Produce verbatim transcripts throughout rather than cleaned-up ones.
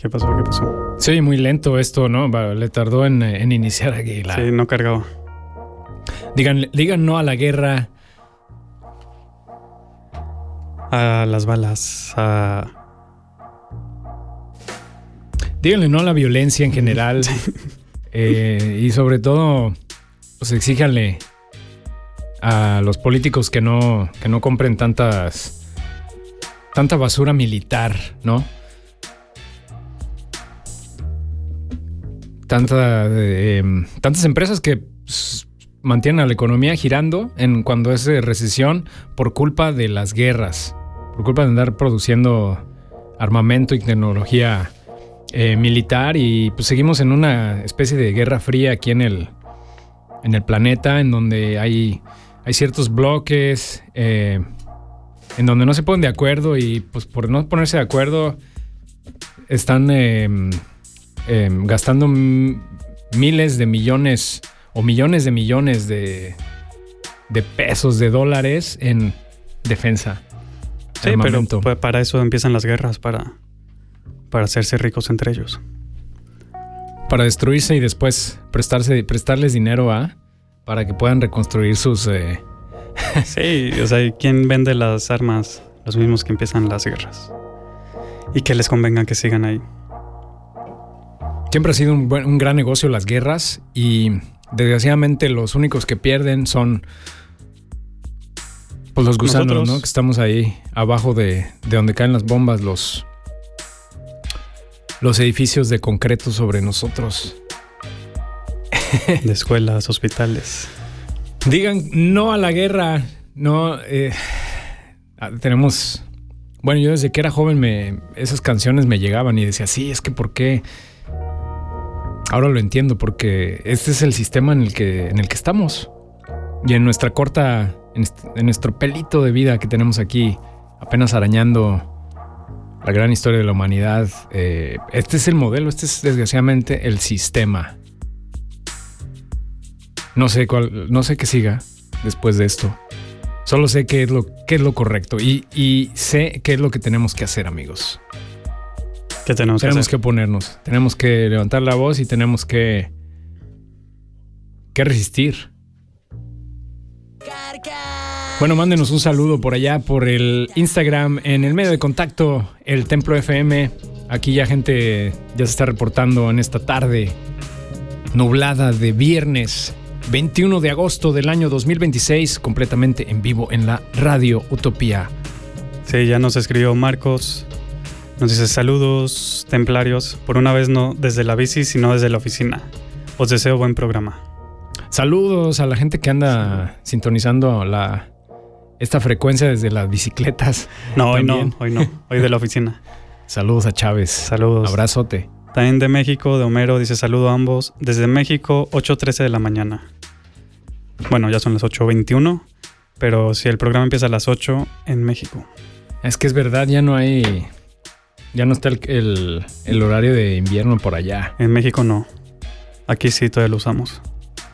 ¿Qué pasó? ¿Qué pasó? Sí, muy lento esto, ¿no? Le tardó en, en iniciar aquí la... Sí, no cargaba. Digan, digan no a la guerra. A las balas, a... Díganle no a la violencia en general. eh, y sobre todo, pues exíjanle a los políticos que no, que no compren tantas... tanta basura militar, ¿no? Tanta, eh, tantas empresas que pues, mantienen a la economía girando en cuando es recesión por culpa de las guerras, por culpa de andar produciendo armamento y tecnología eh, militar, y pues seguimos en una especie de guerra fría aquí en el, en el planeta, en donde hay, hay ciertos bloques eh, en donde no se ponen de acuerdo, y pues por no ponerse de acuerdo están... Eh, Eh, gastando m- miles de millones o millones de millones de, de pesos, de dólares en defensa. Sí, armamento. pero para eso empiezan las guerras, para, para hacerse ricos entre ellos. Para destruirse y después prestarse, prestarles dinero a para que puedan reconstruir sus... Eh... Sí, o sea, ¿quién vende las armas? Los mismos que empiezan las guerras. Y que les convenga que sigan ahí. Siempre ha sido un, buen, un gran negocio las guerras, y desgraciadamente los únicos que pierden son pues los gusanos, nosotros, ¿no? Que estamos ahí abajo de, de donde caen las bombas, los, los edificios de concreto sobre nosotros. De escuelas, hospitales. Digan no a la guerra. No, eh, tenemos... Bueno, yo desde que era joven me, esas canciones me llegaban y decía, sí, es que ¿por qué? Ahora lo entiendo, porque este es el sistema en el que, en el que estamos. Y en nuestra corta, en, en nuestro pelito de vida que tenemos aquí, apenas arañando la gran historia de la humanidad, eh, este es el modelo, este es desgraciadamente el sistema. No sé cuál, no sé qué siga después de esto. Solo sé qué es lo, qué es lo correcto, y, y sé qué es lo que tenemos que hacer, amigos. ¿Qué tenemos, tenemos que, que ponernos, tenemos que levantar la voz y tenemos que, que resistir. Bueno, mándenos un saludo por allá, por el Instagram, en el medio de contacto, el Templo F M. Aquí ya gente ya se está reportando en esta tarde nublada de viernes veintiuno de agosto del año dos mil veintiséis, completamente en vivo en la Radio Utopía. Sí, ya nos escribió Marcos. Nos dice saludos templarios, por una vez no desde la bici, sino desde la oficina. Os deseo buen programa. Saludos a la gente que anda sintonizando la, esta frecuencia desde las bicicletas. No, hoy también. no, hoy no, hoy de la oficina. Saludos a Chávez. Saludos. Abrazote. También de México, de Homero, dice saludo a ambos. Desde México, ocho trece de la mañana. Bueno, ya son las ocho veintiuno, pero si el programa empieza a las ocho en México. Es que es verdad, ya no hay... Ya no está el, el, el horario de invierno por allá. En México no. Aquí sí todavía lo usamos.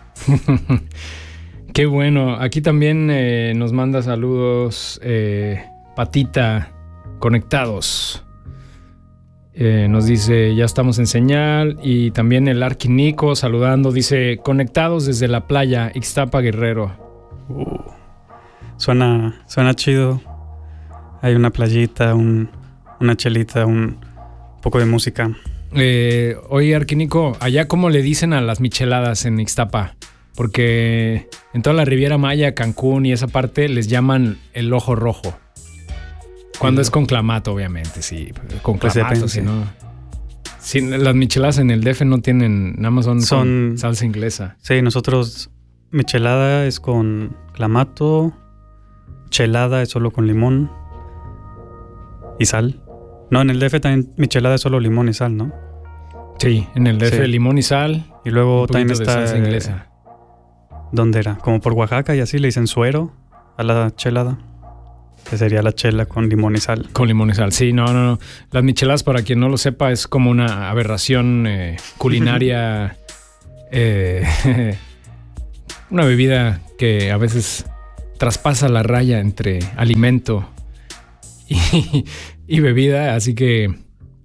Qué bueno. Aquí también eh, nos manda saludos eh, Patita, conectados. Eh, nos dice, ya estamos en señal. Y también el Arquinico saludando. Dice, conectados desde la playa, Ixtapa, Guerrero. Uh, suena, suena chido. Hay una playita, un... una chelita, un poco de música. Eh, oye, Arquinico, ¿allá cómo le dicen a las micheladas en Ixtapa? Porque en toda la Riviera Maya, Cancún y esa parte les llaman el ojo rojo. Cuando sí, es con clamato, obviamente, sí. Con pues clamato, si no... Sí, las micheladas en el D F no tienen... Nada más son, son con salsa inglesa. Sí, nosotros... Michelada es con clamato. Chelada es solo con limón y sal. No, en el D F también michelada es solo limón y sal, ¿no? Sí, en el D F sí. Limón y sal. Y luego también está... salsa inglesa. ¿Dónde era? Como por Oaxaca y así le dicen suero a la chelada. Que sería la chela con limón y sal. Con limón y sal, sí, no, no, no. Las micheladas, para quien no lo sepa, es como una aberración eh, culinaria. eh, una bebida que a veces traspasa la raya entre alimento y, y bebida, así que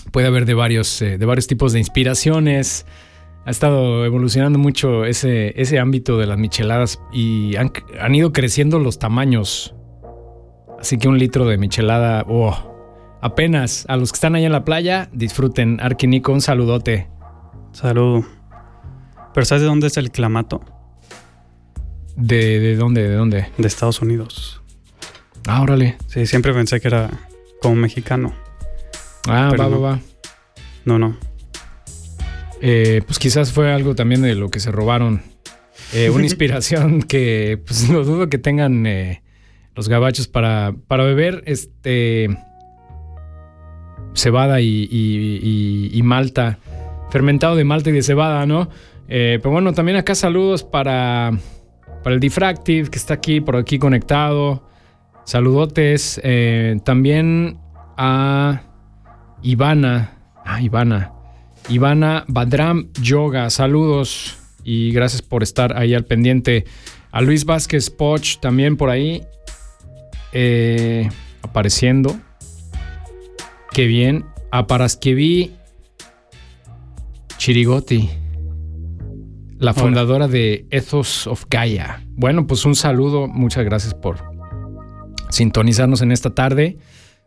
puede haber de varios, eh, de varios tipos de inspiraciones. Ha estado evolucionando mucho ese, ese ámbito de las micheladas y han, han ido creciendo los tamaños. Así que un litro de michelada, oh, apenas. A los que están ahí en la playa, disfruten. Arqui Nico, un saludote. Saludo. ¿Pero sabes de dónde es el clamato? ¿De, de dónde? ¿De dónde? De Estados Unidos. Ah, órale. Sí, siempre pensé que era como mexicano. Ah, Pero va, no. va, va. No, no. Eh, pues quizás fue algo también de lo que se robaron. Eh, una inspiración que, pues no dudo que tengan eh, los gabachos para, para beber este cebada y, y, y, y malta. Fermentado de malta y de cebada, ¿no? Eh, pero bueno, también acá saludos para, para el Diffractive, que está aquí, por aquí conectado. Saludotes. Eh, también a Ivana. Ah, Ivana. Ivana Badram Yoga, saludos y gracias por estar ahí al pendiente. A Luis Vázquez Poch también por ahí eh, apareciendo. Qué bien. A Paraskevi Chirigoti, la fundadora Hola. de Ethos of Gaia. Bueno, pues un saludo, muchas gracias por sintonizarnos en esta tarde.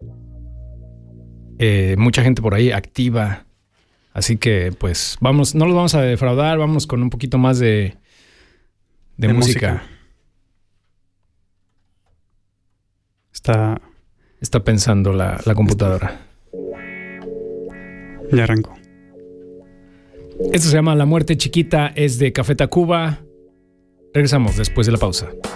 Eh, mucha gente por ahí activa. Así que, pues, vamos, no los vamos a defraudar, vamos con un poquito más de, de, de música. música. Está... Está pensando la, la computadora. Ya arrancó. Esto se llama La Muerte Chiquita, es de Café Tacuba. Regresamos después de la pausa.